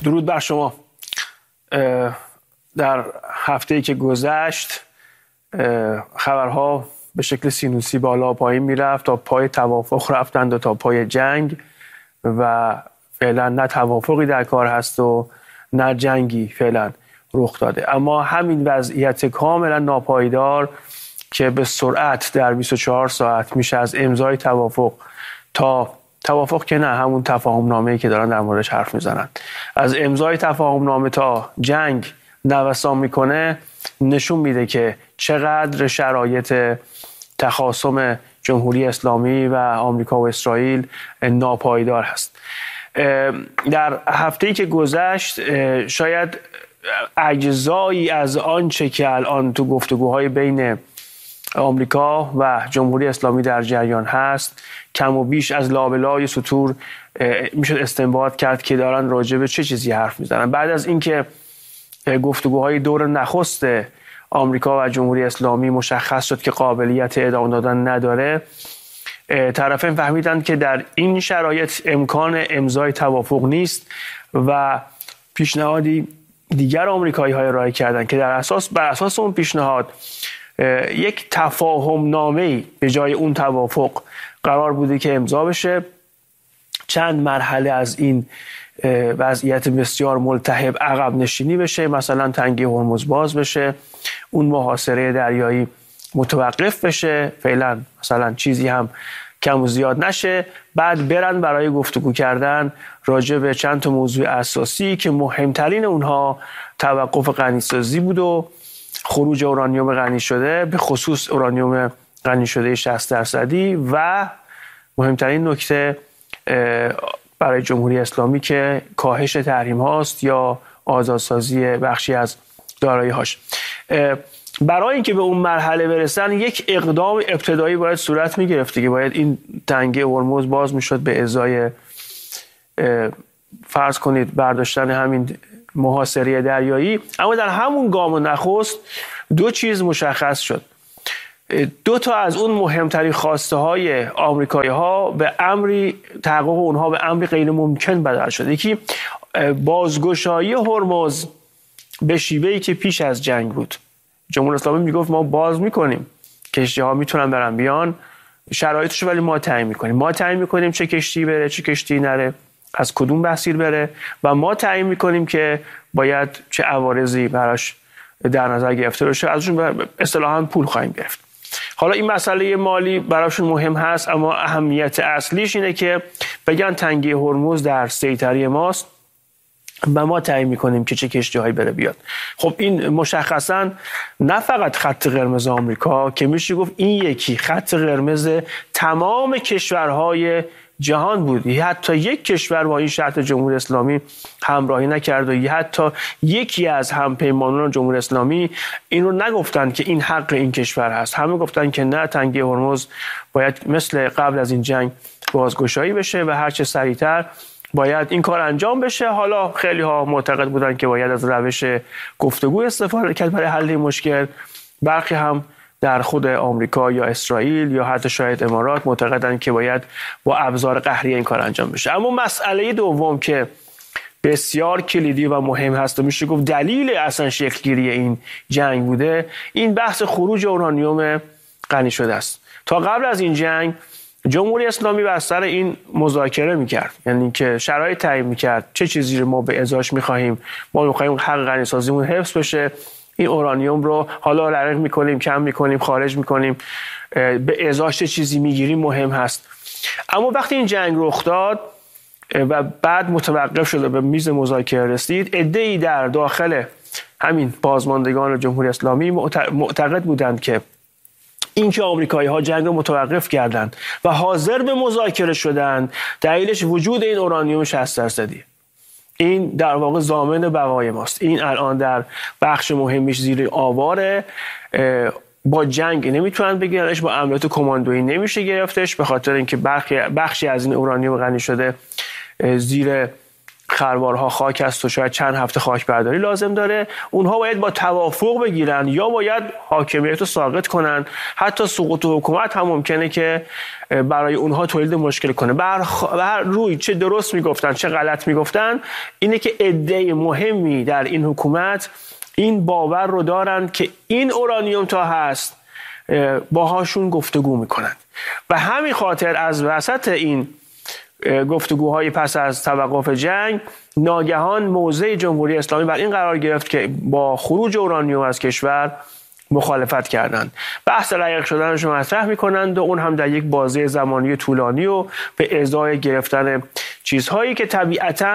درود بر شما. در هفته‌ای که گذشت خبرها به شکل سینوسی بالا پایین میرفت، تا پای توافق رفتند و تا پای جنگ و فعلا نه توافقی در کار هست و نه جنگی فعلا رخ داده. اما همین وضعیت کاملا ناپایدار که به سرعت در 24 ساعت میشه از امضای توافق تا توافق که نه، همون تفاهم نامه‌ای که دارن در موردش حرف میزنن، از امضای تفاهم نامه تا جنگ نوسان میکنه، نشون میده که چقدر شرایط تخاصم جمهوری اسلامی و آمریکا و اسرائیل ناپایدار هست. در هفته‌ای که گذشت شاید اجزایی از آنچه که الان تو گفتگوهای بین آمریکا و جمهوری اسلامی در جریان هست کم و بیش از لابلای سطور میشد استنباط کرد که دارن راجع به چه چیزی حرف میزنن. بعد از اینکه گفتگوهای دور نخست آمریکا و جمهوری اسلامی مشخص شد که قابلیت ادامه دادن نداره، طرفین فهمیدند که در این شرایط امکان امضای توافق نیست و پیشنهادی دیگر آمریکایی های ارائه کردند که بر اساس اون پیشنهاد یک تفاهم نامه‌ای به جای اون توافق قرار بوده که امضا بشه. چند مرحله از این وضعیت بسیار ملتهب عقب نشینی بشه، مثلا تنگه هرمز باز بشه، اون محاصره دریایی متوقف بشه، فعلا مثلا چیزی هم کم و زیاد نشه، بعد برن برای گفتگو کردن راجع به چند تا موضوع اساسی که مهمترین اونها توقف غنیسازی بود و خروج اورانیوم غنی شده، به خصوص اورانیوم غنی شده 60% و مهمترین نکته برای جمهوری اسلامی که کاهش تحریم هاست یا آزادسازی بخشی از دارایی هاش. برای اینکه به اون مرحله برسن یک اقدام ابتدایی باید صورت می گرفت که باید این تنگه هرمز باز می شد به ازای فرض کنید برداشتن همین محاصره دریایی. اما در همون گام نخست دو چیز مشخص شد. دو تا از اون مهمترین خواسته های آمریکایی ها به امری تحقق اونها به امری غیر ممکن بدل شد. یکی بازگشایی هرمز به شیوهی که پیش از جنگ بود. جمهوری اسلامی میگفت ما باز میکنیم، کشتی ها میتونن برن بیان، شرایطش ولی ما تعیین میکنیم. ما تعیین میکنیم چه کشتی بره چه کشتی نره، از کدوم مسیر بره و ما تعیین میکنیم که باید چه عوارضی براش در نظر گرفته بشه، ازشون اصطلاحاً پول خواهیم گرفت. حالا این مسئله مالی براشون مهم هست، اما اهمیت اصلیش اینه که بگن تنگه هرمز در سیطره ماست و ما تعیین میکنیم که چه کشتی‌هایی بره بیاد. خب این مشخصاً نه فقط خط قرمز آمریکا که میشه گفت این یکی خط قرمز تمام کشورهای جهان بود. حتی یک کشور با این شرط جمهوری اسلامی همراهی نکرد و حتی یکی از همپیمانان جمهوری اسلامی این رو نگفتن که این حق این کشور هست. همه گفتن که نه، تنگه هرمز باید مثل قبل از این جنگ بازگشایی بشه و هرچه سریعتر باید این کار انجام بشه. حالا خیلی ها معتقد بودن که باید از روش گفتگو استفاده کرد برای حل این مشکل. برخی هم در خود آمریکا یا اسرائیل یا حتی شاید امارات معتقدن که باید با ابزار قهری این کار انجام بشه. اما مسئله دوم که بسیار کلیدی و مهم هست و میشه گفت دلیل اصلا شکلگیری این جنگ بوده، این بحث خروج اورانیوم غنی شده است. تا قبل از این جنگ جمهوری اسلامی بر سر این مذاکره میکرد، یعنی که شرایط تعیین میکرد چه چیزی رو ما به ازاش میخواهیم. ما میخواهیم حق غنی سازیمون حفظ بشه، این اورانیوم رو حالا رقیق میکنیم، کم میکنیم، خارج میکنیم، به ازاش چه چیزی میگیریم مهم هست. اما وقتی این جنگ رخ داد و بعد متوقف شد و به میز مذاکره رسید، عده‌ای در داخل همین بازماندگان جمهوری اسلامی معتقد بودند که اینکه آمریکایی‌ها جنگ رو متوقف کردند و حاضر به مذاکره شدند دلیلش وجود این اورانیوم 60%. این در واقع ضامن بقای ماست. این الان در بخش مهمیش زیر آواره، با جنگ نمیتونن بگیرنش، با عملیات کماندویی نمیشه گرفتش، به خاطر اینکه بخشی از این اورانیوم غنی شده زیر خروارها خاک است و شاید چند هفته خاک برداری لازم داره. اونها باید با توافق بگیرن یا باید حاکمیت رو ساقط کنن. حتی سقوط حکومت هم ممکنه که برای اونها تولید مشکل کنه. به هر روی چه درست میگفتن چه غلط میگفتن، اینه که عده مهمی در این حکومت این باور رو دارن که این اورانیوم تا هست باهاشون گفتگو میکنن و همین خاطر از وسط این گفتگوهای پس از توقف جنگ ناگهان موضع جمهوری اسلامی بر این قرار گرفت که با خروج اورانیوم از کشور مخالفت کردند. بحث رایق شدنش رو مطرح میکنند و اون هم در یک بازه زمانی طولانی و به ازای گرفتن چیزهایی که طبیعتاً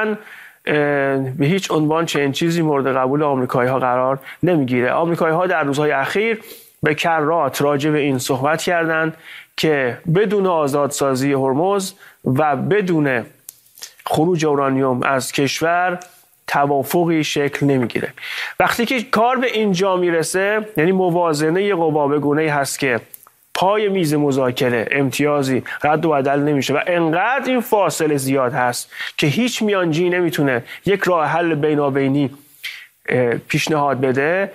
به هیچ عنوان چنین چیزی مورد قبول آمریکایی ها قرار نمیگیره. آمریکایی ها در روزهای اخیر به کرات راجع به این صحبت کردند که بدون آزادسازی هرمز و بدون خروج اورانیوم از کشور توافقی شکل نمیگیره. وقتی که کار به اینجا میرسه، یعنی موازنه قوا به گونه‌ای هست که پای میز مذاکره امتیازی رد و بدل نمیشه و انقدر این فاصله زیاد هست که هیچ میانجی نمیتونه یک راه حل بینابینی پیشنهاد بده،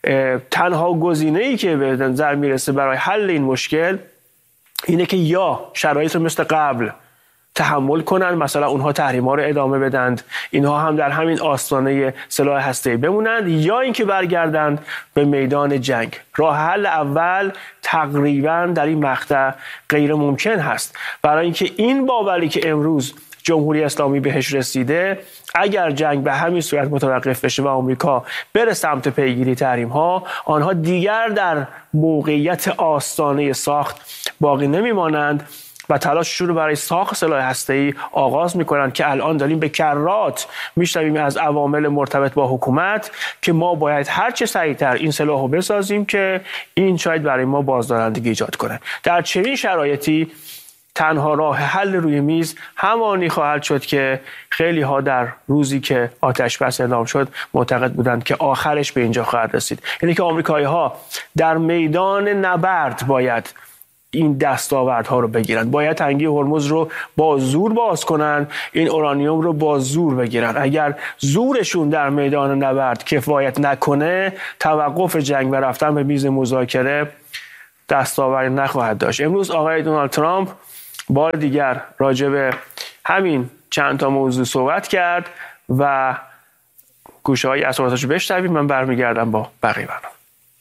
تنها گزینه‌ای که به نظر میرسه برای حل این مشکل اینه که یا شرایط رو مثل قبل تحمل کنن، مثلا اونها تحریم‌ها رو ادامه بدند، اینها هم در همین آستانه سلاح هسته‌ای بمونند، یا اینکه برگردند به میدان جنگ. راه حل اول تقریبا در این مقطع غیر ممکن هست، برای اینکه این باوری که امروز جمهوری اسلامی بهش رسیده، اگر جنگ به همین صورت متوقف بشه و آمریکا بره سمت پیگیری تحریم‌ها، آنها دیگر در موقعیت آستانه ساخت باقی نمیمانند و تلاششون رو برای ساخت سلاح هسته‌ای آغاز میکنند که الان داریم به کرات میشنویم از عوامل مرتبط با حکومت که ما باید هر چه سریعتر این سلاح رو بسازیم که این شاید برای ما بازدارندگی ایجاد کنه. در چنین شرایطی تنها راه حل روی میز همانی خواهد شد که خیلی ها در روزی که آتش بس اعلام شد معتقد بودند که آخرش به اینجا خواهد رسید، یعنی که آمریکایی ها در میدان نبرد باید این دستاوردها رو بگیرن، باید تنگی هرمز رو با زور باز کنن، این اورانیوم رو با زور بگیرن. اگر زورشون در میدان نبرد کفایت نکنه، توقف جنگ و رفتن به میز مذاکره دستاوردی نخواهد داشت. امروز آقای دونالد ترامپ بار دیگر راجع به همین چند تا موضوع صحبت کرد و گوشه‌های صحبتاشو بشنویم، من برمیگردم با بقیه برنامه.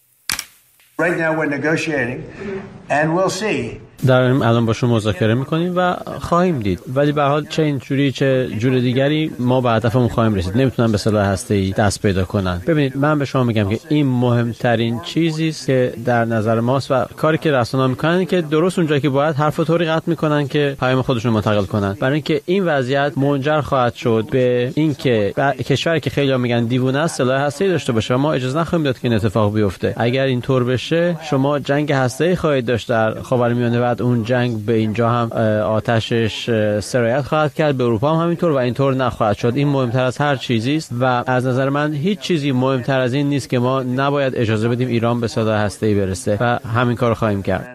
Right now we're negotiating and we'll see. داریم الان با شما مذاکره میکنیم و خواهیم دید، ولی به هر حال چه اینجوری چه جور دیگری ما به هدفمون خواهیم رسید. نمیتونن به سلاح هسته‌ای دست پیدا کنن. ببینید، من به شما میگم که این مهمترین چیزی است که در نظر ماست و کاری که رسانه‌ها میکنن که درست اونجایی که باید حرفو طوری قطع میکنن که پیام خودشون منتقل کنن، برای اینکه این وضعیت منجر خواهد شد به اینکه کشوری که خیلی‌ها میگن دیوونه است سلاح هسته‌ای داشته باشه و ما اجازه نخواهیم داد که این اتفاق بیفته. اگر اینطور بشه، شما جنگ هسته‌ای خواهید داشت در خاورمیانه، اون جنگ به اینجا هم آتشش سرایت خواهد کرد، به اروپا هم همینطور و اینطور نخواهد شد. این مهمتر از هر چیزی است و از نظر من هیچ چیزی مهمتر از این نیست که ما نباید اجازه بدیم ایران به سلاح هسته‌ای برسه و همین کارو خواهیم کرد.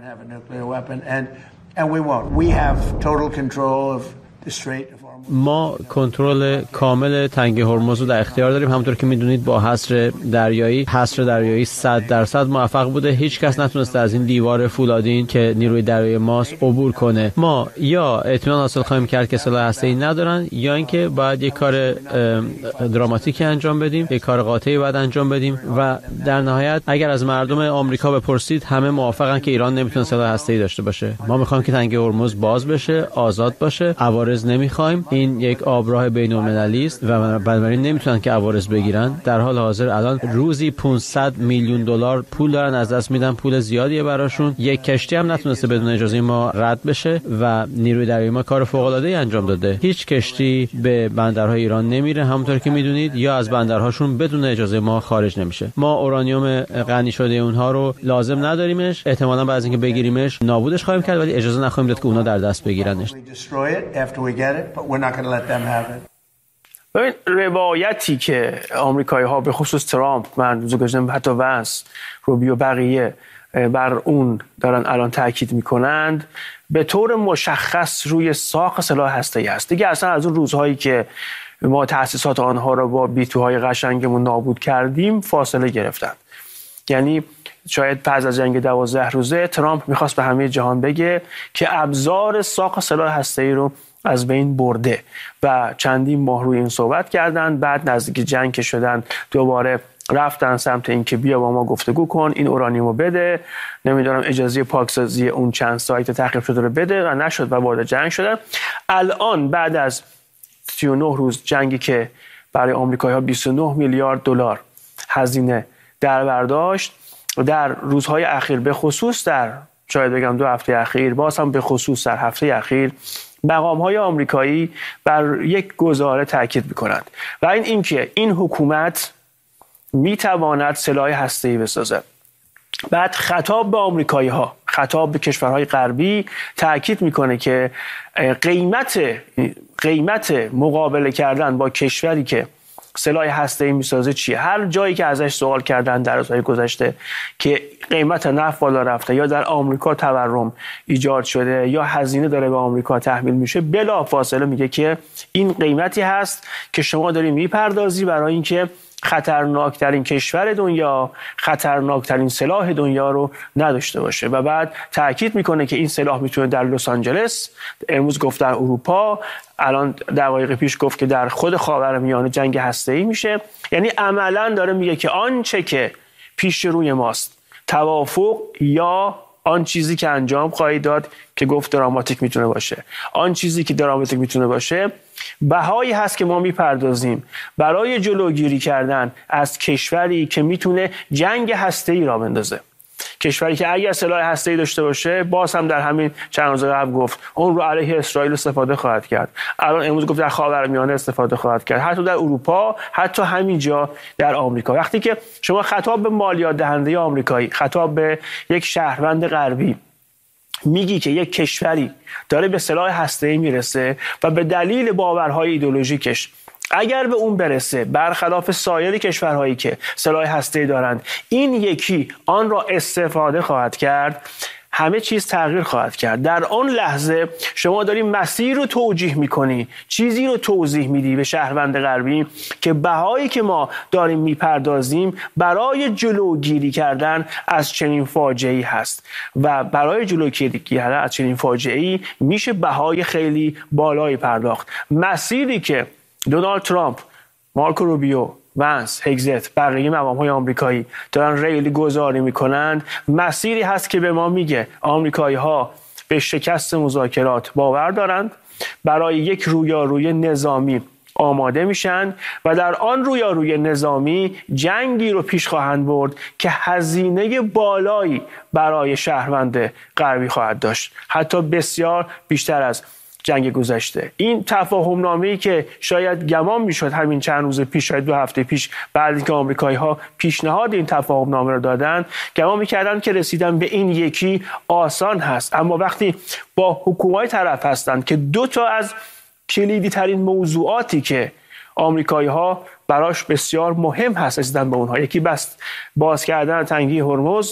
ما کنترل کامل تنگه هرمز رو در اختیار داریم. همونطور که میدونید با حصر دریایی 100% موفق بوده. هیچ کس نتونسته از این دیوار فولادین که نیروی دریایی ماست عبور کنه. ما یا اطمینان حاصل خواهیم کرد که سلاح هسته‌ای ندارن، یا اینکه باید یک کار دراماتیکی انجام بدیم، یک کار قاطعی باید انجام بدیم و در نهایت اگر از مردم آمریکا بپرسید، همه موافقن که ایران نمیتونه سلاح هسته‌ای داشته باشه. ما میخوایم که تنگه هرمز باز بشه، آزاد باشه، عوارض نمیخوایم. این یک آبراه بین‌المللی است و بنابراین نمیتونن که عوارض بگیرن. در حال حاضر الان روزی 500 میلیون دلار پول دارن از دست میدن، پول زیادیه براشون. یک کشتی هم نتونسته بدون اجازه ما رد بشه و نیروی دریایی ما کار فوق‌العاده‌ای انجام داده. هیچ کشتی به بندرهای ایران نمیره، همونطور که میدونید، یا از بندرهاشون بدون اجازه ما خارج نمیشه. ما اورانیوم غنی شده اونها رو لازم نداریمش، احتمالاً بعد از اینکه بگیریمش نابودش خواهیم کرد، ولی اجازه نخواهیم داد که اونا در دست بگیرنش. ببین، روایتی که آمریکایی ها به خصوص ترامپ، من گذاشتم حتی وانس، روبیو، بقیه بر اون دارن الان تاکید میکنند به طور مشخص روی ساخت سلاح هسته‌ای است. دیگه اصلا از اون روزهایی که ما تأسیسات آنها را با بیتوهای قشنگمون نابود کردیم فاصله گرفتند. یعنی شاید پس از جنگ 12 روزه ترامپ میخواست به همه جهان بگه که ابزار ساخت سلاح هسته‌ای رو از بین برده و چندین ماه روی این صحبت کردن. بعد نزدیک جنگ که شدن دوباره رفتن سمت این که بیا با ما گفتگو کن، این اورانیومو بده، نمیدونم اجازه پاکسازی اون چند سایت تخریب شده رو بده و نشد و وارد جنگ شدن. الان بعد از 39 روز جنگی که برای آمریکایی‌ها 29 میلیارد دلار هزینه در برداشت، در روزهای اخیر به خصوص در شاید بگم 2 هفته اخیر، باز هم به خصوص در هفته اخیر، مقام‌های آمریکایی بر یک گزاره تاکید می‌کنند و اینکه این حکومت می‌تواند سلاح هسته‌ای بسازد. بعد خطاب به آمریکایی‌ها، خطاب به کشورهای غربی تاکید می‌کنه که قیمت مقابله کردن با کشوری که سلاح هسته‌ای میسازه چیه؟ هر جایی که ازش سوال کردن در روزهای گذشته که قیمت نفت بالا رفته یا در آمریکا تورم ایجاد شده یا هزینه داره به آمریکا تحمیل میشه، بلافاصله میگه که این قیمتی هست که شما داری میپردازی برای اینکه خطرناکترین کشور دنیا، خطرناکترین سلاح دنیا رو نداشته باشه. و بعد تاکید میکنه که این سلاح میتونه در لس آنجلس، امروز گفت در اروپا، الان دقایق پیش گفت که در خود خاورمیانه جنگ هسته‌ای میشه. یعنی عملاً داره میگه که آنچه که پیش روی ماست توافق یا آن چیزی که انجام خواهید داد که گفت دراماتیک میتونه باشه، آن چیزی که دراماتیک میتونه باشه بهایی هست که ما میپردازیم برای جلوگیری کردن از کشوری که میتونه جنگ هسته‌ای را بندازه. کشوری که اگر سلاح هسته‌ای داشته باشه، باز هم در همین چند روز قبل گفت اون رو علیه اسرائیل استفاده خواهد کرد. الان امروز گفت در خاورمیانه استفاده خواهد کرد، حتی در اروپا، حتی همینجا در آمریکا. وقتی که شما خطاب به مالیات دهنده آمریکایی، خطاب به یک شهروند غربی میگی که یک کشوری داره به سلاح هسته‌ای میرسه و به دلیل باورهای ایدئولوژیکش اگر به اون برسه، برخلاف سایر کشورهایی که سلاح هسته‌ای دارند، این یکی آن را استفاده خواهد کرد، همه چیز تغییر خواهد کرد. در آن لحظه شما داری مسیر رو توجیه میکنی، چیزی رو توضیح میدی به شهروند غربی که بهایی که ما داریم میپردازیم برای جلوگیری کردن از چنین فاجعه‌ای هست و برای جلوگیری کردن از چنین فاجعه‌ای میشه بهای خیلی بالایی پرداخت. مسیری که دونالد ترامپ، مارکو روبیو، ونس، هگزت، بقیه مقام‌های آمریکایی دارن ریلی گذاری میکنند، مسیری هست که به ما میگه آمریکایی‌ها به شکست مذاکرات باور دارند، برای یک رویارویی نظامی آماده میشن و در آن رویارویی نظامی جنگی رو پیش خواهند برد که هزینه بالایی برای شهروند غربی خواهد داشت، حتی بسیار بیشتر از جنگ گذشته. این تفاهم نامه‌ای که شاید گمان میشد همین چند روز پیش، شاید 2 هفته پیش، بعد اینکه آمریکایی‌ها پیشنهاد این تفاهم نامه رو دادن، گمان می‌کردن که رسیدن به این یکی آسان هست. اما وقتی با حکومت طرف هستند که 2 تا از کلیدی ترین موضوعاتی که آمریکایی‌ها براش بسیار مهم هست رسیدن به اونها، یکی باز کردن تنگی هرمز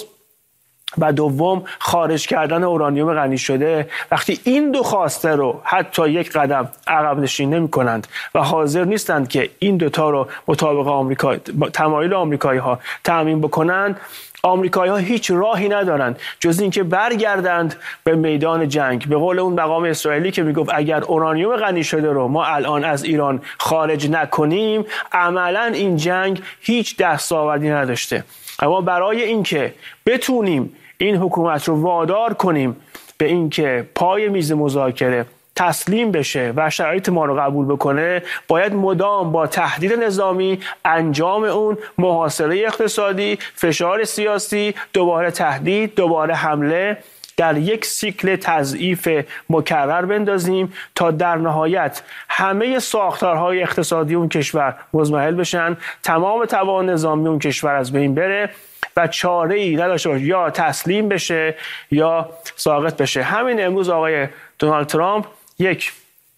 و دوم خارج کردن اورانیوم غنی شده، وقتی این 2 خواسته رو حتی یک قدم عقب نشینی نمی‌کنند و حاضر نیستند که این 2 تا رو مطابق تمایل آمریکایی‌ها تامین بکنند، آمریکایی‌ها هیچ راهی ندارند جز اینکه برگردند به میدان جنگ. به قول اون مقام اسرائیلی که میگفت اگر اورانیوم غنی شده رو ما الان از ایران خارج نکنیم، عملاً این جنگ هیچ دستاوردی نداشته. اما برای اینکه بتونیم این حکومت رو وادار کنیم به اینکه پای میز مذاکره تسلیم بشه و شرایط ما رو قبول بکنه، باید مدام با تهدید نظامی، انجام اون، محاصره اقتصادی، فشار سیاسی، دوباره تهدید، دوباره حمله، در یک سیکل تضعیف مکرر بندازیم تا در نهایت همه ساختارهای اقتصادی اون کشور مضمحل بشن، تمام توان نظامی اون کشور از بین بره و چاره‌ای نداشته باشه، یا تسلیم بشه یا ساقط بشه. همین امروز آقای دونالد ترامپ یک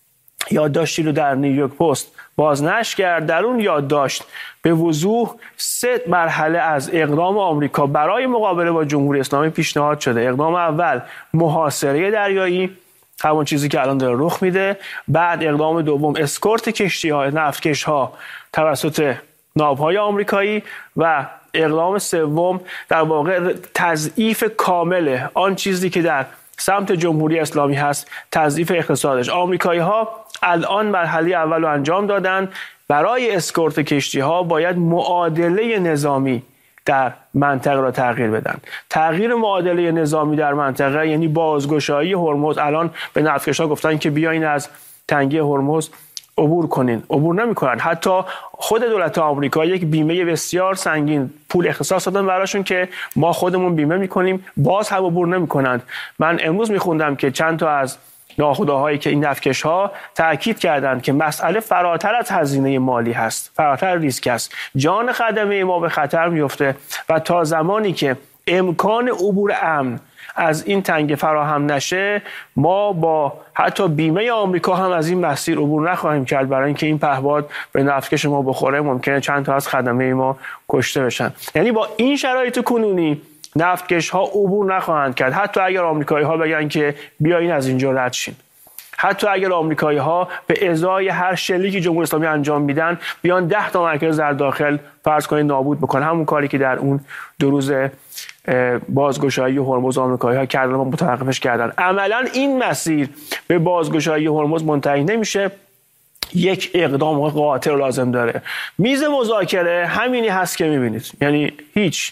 یادداشتی رو در نیویورک پست بازنشر کرد. در اون یادداشت به وضوح 3 مرحله از اقدام آمریکا برای مقابله با جمهوری اسلامی پیشنهاد شده. اقدام اول محاصره دریایی، همون چیزی که الان داره رخ میده. بعد اقدام دوم اسکورت کشتی‌ها، نفتکش‌ها توسط ناوهای آمریکایی. و اقدام سوم در واقع تضعیف کامل آن چیزی که در سمت جمهوری اسلامی هست، تضعیف اقتصادش. آمریکایی‌ها الان مرحله اول رو انجام دادن. برای اسکورت کشتی‌ها باید معادله نظامی در منطقه را تغییر بدن. تغییر معادله نظامی در منطقه یعنی بازگشایی هرمز. الان به نفتکش‌ها گفتن که بیاین از تنگه هرمز عبور کنین، عبور نمی‌کنن. حتی خود دولت آمریکا یک بیمه بسیار سنگین پول اختصاص دادن براشون که ما خودمون بیمه می‌کنیم، باز هم عبور نمی‌کنند. من امروز می‌خوندم که چند تا از ناخودآهایی که این نفتکش‌ها تاکید کردند که مسئله فراتر از هزینه مالی هست، فراتر ریسک است. جان خدمه ما به خطر میفته و تا زمانی که امکان عبور امن از این تنگه فراهم نشه، ما با حتی بیمه آمریکا هم از این مسیر عبور نخواهیم کرد، برای اینکه این پهپاد به نفتکش ما بخوره ممکنه چند تا از خدمه ما کشته بشن. یعنی با این شرایط کنونی نفتکش‌ها عبور نخواهند کرد، حتی اگر آمریکایی‌ها بگن که بیاین از اینجا رد شین. حتی اگر آمریکایی‌ها به ازای هر شلیکی جمهوری اسلامی انجام میدن بیان 10 تا مرکز در داخل فرض کنید نابود بکنن، همون کاری که در اون 2 روز بازگشایی هرمز آمریکایی‌ها کردن و متوقفش کردن. عملاً این مسیر به بازگشایی هرمز منتهی نمیشه. یک اقدام قاطع لازم داره. میز مذاکره همینی هست که میبینید، یعنی هیچ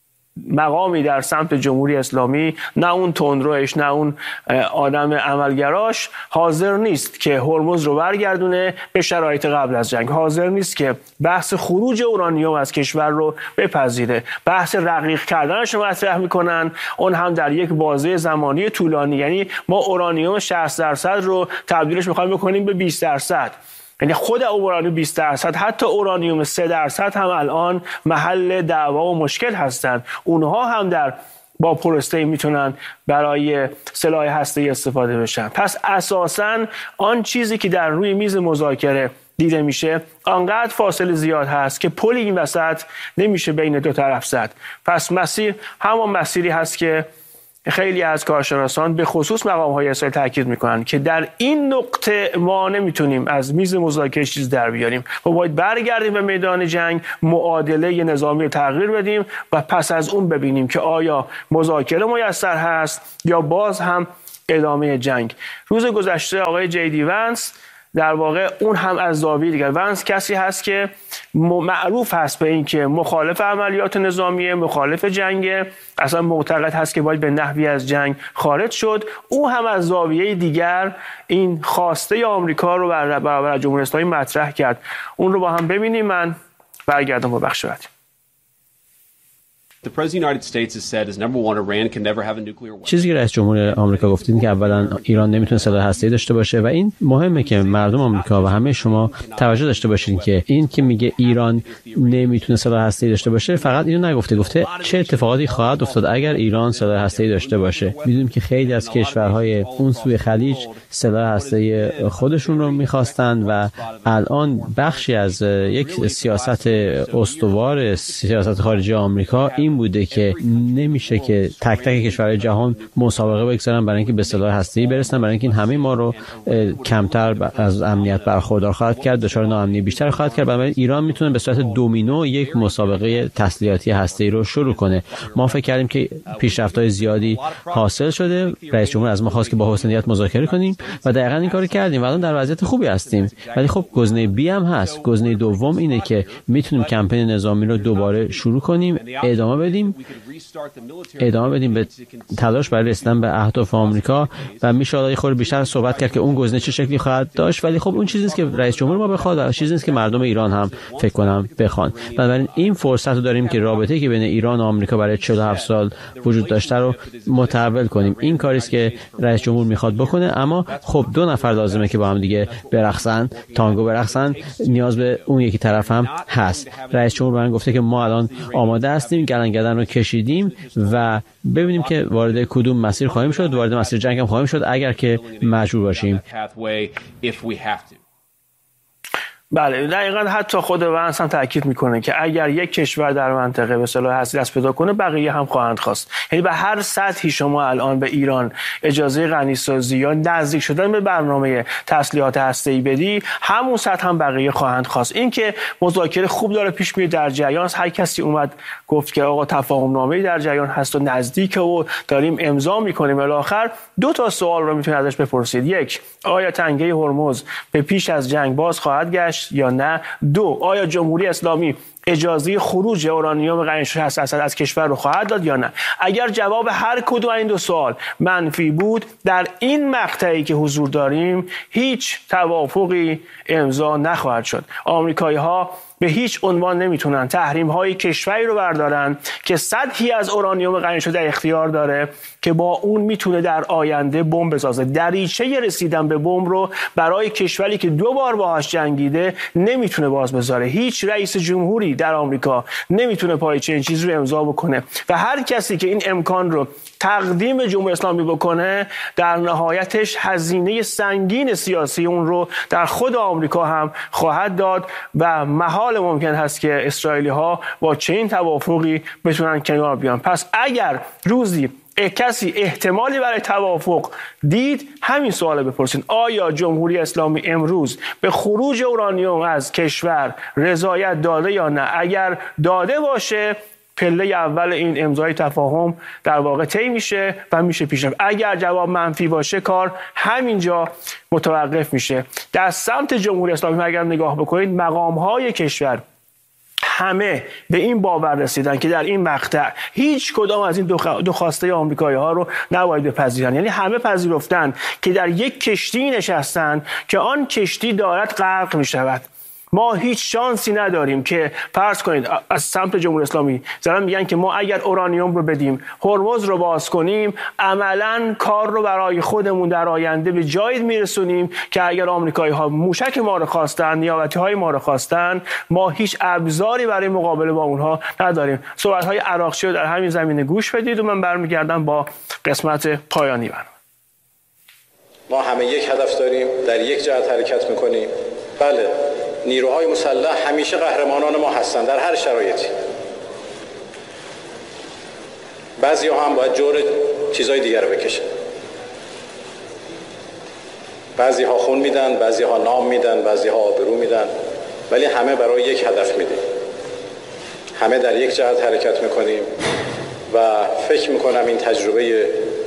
مقامی در سمت جمهوری اسلامی، نه اون تندروش نه اون آدم عملگراش حاضر نیست که هرمز رو برگردونه به شرایط قبل از جنگ. حاضر نیست که بحث خروج اورانیوم از کشور رو بپذیره. بحث رقیق کردنش رو مطرح میکنن، اون هم در یک بازه زمانی طولانی. یعنی ما اورانیوم 60% رو تبدیلش میخوایم بکنیم به 20%. یعنی خود اورانیوم 20%، حتی اورانیوم 3% هم الان محل دعوا و مشکل هستند. اونها هم با پروسته میتونن برای سلاح هسته‌ای استفاده بشن. پس اساساً آن چیزی که در روی میز مذاکره دیده میشه آنقدر فاصله زیاد هست که پل این وسط نمیشه بین دو طرف زد. پس مسیر همان مسیری هست که خیلی از کارشناسان به خصوص مقام‌های اسرائیل تاکید میکنن که در این نقطه ما نمیتونیم از میز مذاکره چیز در بیاریم. ما باید برگردیم به میدان جنگ، معادله نظامی رو تغییر بدیم و پس از اون ببینیم که آیا مذاکره میسر هست یا باز هم ادامه جنگ. روز گذشته آقای جی ونس در واقع اون هم از زاویه دیگر، ونس کسی هست که معروف هست به این که مخالف عملیات نظامیه، مخالف جنگ، اصلا معتقد هست که باید به نحوی از جنگ خارج شد. او هم از زاویه دیگر این خواسته آمریکا رو برابر جمهوری اسلامی مطرح کرد. اون رو با هم ببینیم. من برگردم با بخش بعدی. چیزی که رئیس جمهور آمریکا گفتین که اولا ایران نمیتونه سلاح هسته‌ای داشته باشه و این مهمه که مردم آمریکا و همه شما توجه داشته باشین که این که میگه ایران نمیتونه سلاح هسته‌ای داشته باشه فقط اینو نگفته، گفته چه اتفاقاتی خواهد افتاد اگر ایران سلاح هسته‌ای داشته باشه. میدونیم که خیلی از کشورهای اون سوی خلیج سلاح هسته‌ای خودشون رو میخواستن و الان بخشی از یک سیاست استوار سیاست خارجی آمریکا این بوده که نمیشه که تک تک کشورهای جهان مسابقه بگذارن برای اینکه به سلاح هسته‌ای برسن، برای اینکه این همه ما رو کمتر از امنیت برخوردار خواهد کرد، دچار ناامنی بیشتر خواهد کرد. بنابراین ایران میتونه به صورت دومینو یک مسابقه تسلیحاتی هسته‌ای رو شروع کنه. ما فکر کردیم که پیشرفت‌های زیادی حاصل شده، رئیس جمهور از ما خواست که با حسن نیت مذاکره کنیم و دقیقاً این کارو کردیم و الان در وضعیت خوبی هستیم. ولی خب گزینه بی هم هست. گزینه دوم اینه که میتونیم کمپین نظامی رو دوباره شروع کنیم، ادامه بدیم به تلاش برای رسیدن به اهداف آمریکا و میشه خود بیشتر صحبت کرد که اون گزینه چه شکلی خواهد داشت. ولی خب اون چیزی نیست که رئیس جمهور ما بخواد و چیزی نیست که مردم ایران هم فکر کنم بخوان. بنابراین این فرصت رو داریم که رابطه‌ای که بین ایران و آمریکا برای 47 سال وجود داشته رو متحول کنیم. این کاری است که رئیس جمهور میخواد بکنه، اما خب 2 نفر لازمه که با هم دیگه برقصن، تانگو برقصن. نیاز به اون یکی طرف هم هست. رئیس جمهور من گفته که ما الان آماده هستیم، جنگیدن رو کشیدیم و ببینیم که وارد کدوم مسیر خواهیم شد. وارد مسیر جنگ هم خواهیم شد اگر که مجبور باشیم. بله دقیقاً. حتی خود ونس هم تاکید میکنه که اگر یک کشور در منطقه به اصطلاح هستی دست پیدا کنه بقیه هم خواهند خواست. یعنی به هر سطحی شما الان به ایران اجازه غنیسازی یا نزدیک شدن به برنامه تسلیحات هسته‌ای بدی، همون سطح هم بقیه خواهند خواست. این که مذاکره خوب داره پیش میره در جریان است. هر کسی اومد گفت که آقا تفاهم نامه‌ای در جریان هست و نزدیکه و داریم امضا میکنیم. الاخر دو تا سوال رو میتونید ازش بپرسید. یک، آیا تنگه هرمز به پیش از جنگ باز خواهد گشت یا نه؟ دو، آیا جمهوری اسلامی اجازه خروج اورانیوم غنی‌شده اسد از کشور رو خواهد داد یا نه؟ اگر جواب هر کدوم این دو سوال منفی بود، در این مقطعی که حضور داریم هیچ توافقی امضا نخواهد شد. آمریکایی‌ها به هیچ عنوان نمیتونن تحریم‌های کشوری رو بردارن که سطحی از اورانیوم غنی‌شده اختیار داره که با اون میتونه در آینده بمب بسازه. دریچه رسیدن به بمب رو برای کشوری که 2 بار باهاش جنگیده نمیتونه باز بذاره. هیچ رئیس جمهوری در آمریکا نمیتونه پای چنین چیزی رو امضا بکنه و هر کسی که این امکان رو تقدیم جمهوری اسلامی بکنه در نهایتش هزینه سنگین سیاسی اون رو در خود آمریکا هم خواهد داد و محال ممکن هست که اسرائیلی ها با چنین توافقی بتونن کنار بیان. پس اگر روزی کسی احتمالی برای توافق دید، همین سوال بپرسین: آیا جمهوری اسلامی امروز به خروج اورانیوم از کشور رضایت داده یا نه؟ اگر داده باشه، پله اول این امضای تفاهم در واقع طی میشه و میشه پیش رفت. اگر جواب منفی باشه، کار همینجا متوقف میشه. در سمت جمهوری اسلامی اگر نگاه بکنید، مقام‌های کشور همه به این باور رسیدن که در این مقطع هیچ کدام از این دو خواسته آمریکایی‌ها رو نباید بپذیرن. یعنی همه پذیرفتن که در یک کشتی نشستن که آن کشتی دارد غرق می‌شود. ما هیچ شانسی نداریم که فرض کنید از سمت جمهوری اسلامی زدن میگن که ما اگر اورانیوم رو بدیم، هرمز رو باز کنیم، عملاً کار رو برای خودمون در آینده به جایی میرسونیم که اگر آمریکایی‌ها موشک ما رو خواستن، نیابتی‌های ما رو خواستن، ما هیچ ابزاری برای مقابله با اونها نداریم. صحبت‌های عراقچی رو در همین زمینه گوش بدید و من برمیگردم با قسمت پایانی برنامه. ما همه یک هدف داریم، در یک جهت حرکت می‌کنیم. بله، نیروهای مسلح همیشه قهرمانان ما هستند در هر شرایطی. بعضی‌ها هم باید جور چیزای دیگر رو بکشن. بعضی‌ها خون میدن، بعضی‌ها نام میدن، بعضی‌ها آبرو میدن، ولی همه برای یک هدف میدیم. همه در یک جهت حرکت میکنیم و فکر میکنم این تجربه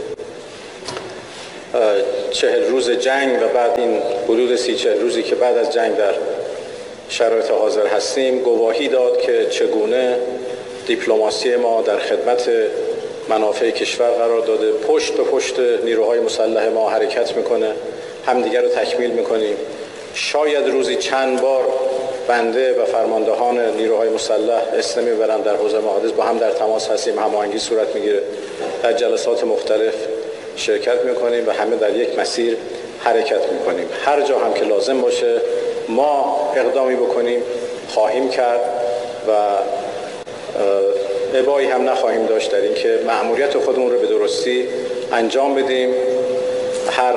40 روز جنگ و بعد این حدود 30-40 روزی که بعد از جنگ در شرایط حاضر هستیم گواهی داد که چگونه دیپلماسی ما در خدمت منافع کشور قرار داده، پشت به پشت نیروهای مسلح ما حرکت میکنه، همدیگر رو تکمیل میکنیم. شاید روزی چند بار بنده و فرماندهان نیروهای مسلح اسم میبرن در حوزه مقدس، با هم در تماس هستیم، هماهنگی صورت میگیره، در جلسات مختلف شرکت میکنیم و همه در یک مسیر حرکت میکنیم. هر جا هم که لازم باشه ما اقدامی بکنیم خواهیم کرد و ابایی هم نخواهیم داشت در این که مأموریت خودمون رو به درستی انجام بدیم. هر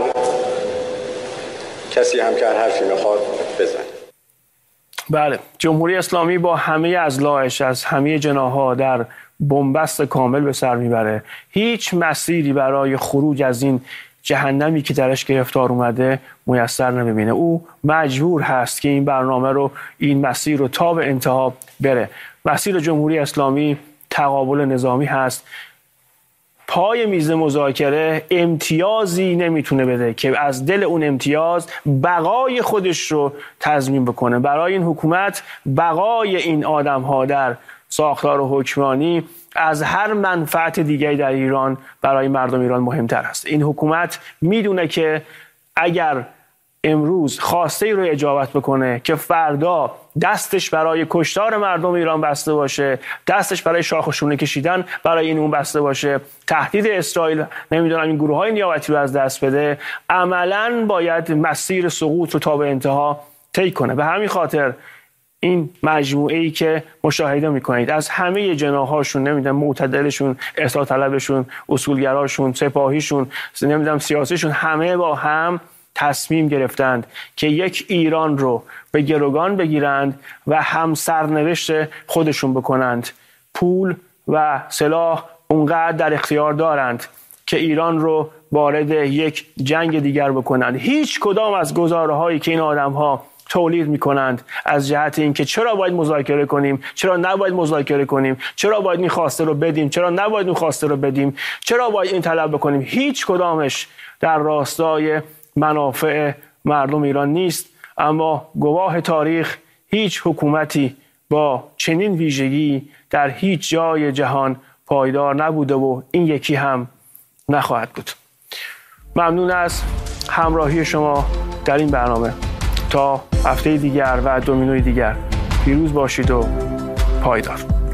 کسی هم که هر حرفی میخواد بزنه. بله، جمهوری اسلامی با همه اضلاعش از همه جناح‌ها در بنبست کامل به سر میبره. هیچ مسیری برای خروج از این جهنمی که درش گرفتار اومده میسر نمیبینه. او مجبور هست که این برنامه رو، این مسیر رو تا به انتها بره. مسیر جمهوری اسلامی تقابل نظامی هست. پای میز مذاکره امتیازی نمیتونه بده که از دل اون امتیاز بقای خودش رو تضمین بکنه. برای این حکومت بقای این آدم‌ها در ساختار حکمرانی از هر منفعت دیگری در ایران برای مردم ایران مهمتر است. این حکومت میدونه که اگر امروز خواسته ای رو اجابت بکنه که فردا دستش برای کشتار مردم ایران بسته باشه، دستش برای شاخ و شونه کشیدن برای این اون بسته باشه، تهدید اسرائیل نمیدونم این گروه های نیابتی رو از دست بده، عملاً باید مسیر سقوط رو تا به انتها طی کنه. به همین خاطر این مجموعه‌ای که مشاهده میکنید از همه جناحاشون، نمیدونم معتدلشون، اصلاح طلبشون، اصولگراشون، سپاهیشون، نمیدونم سیاسیشون، همه با هم تصمیم گرفتند که یک ایران رو به گروگان بگیرند و هم سرنوشت خودشون بکنند. پول و سلاح اونقدر در اختیار دارند که ایران رو وارد یک جنگ دیگر بکنند. هیچ کدام از گزاره‌هایی که این آدم‌ها تولید میکنند از جهت اینکه چرا باید مذاکره کنیم، چرا نباید مذاکره کنیم، چرا باید این خواسته رو بدیم، چرا نباید اون خواسته رو بدیم، چرا باید این طلب بکنیم، هیچ کدامش در راستای منافع مردم ایران نیست. اما گواه تاریخ هیچ حکومتی با چنین ویژگی در هیچ جای جهان پایدار نبوده و این یکی هم نخواهد بود. ممنون از همراهی شما در این برنامه. تا هفته دیگر و دومینوی دیگر پیروز باشید و پایدار.